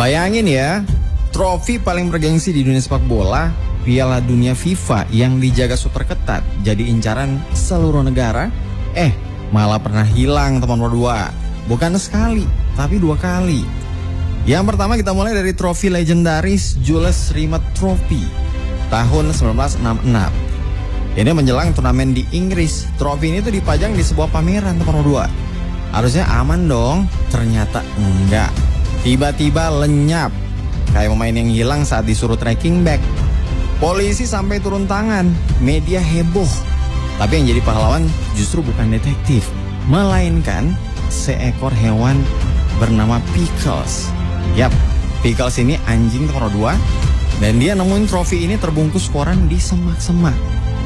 Bayangin ya, trofi paling bergengsi di dunia sepak bola, Piala Dunia FIFA yang dijaga super ketat, jadi incaran seluruh negara, malah pernah hilang teman berdua. Bukan sekali, tapi 2 kali. Yang pertama kita mulai dari trofi legendaris Jules Rimet Trophy tahun 1966. Ini menjelang turnamen di Inggris. Trofi ini tuh dipajang di sebuah pameran teman berdua. Harusnya aman dong, ternyata enggak. Tiba-tiba lenyap, kayak pemain yang hilang saat disuruh tracking back. Polisi sampai turun tangan, media heboh. Tapi yang jadi pahlawan justru bukan detektif, melainkan seekor hewan bernama Pickles. Yap, Pickles ini anjing nomor 2, dan dia nemuin trofi ini terbungkus koran di semak-semak.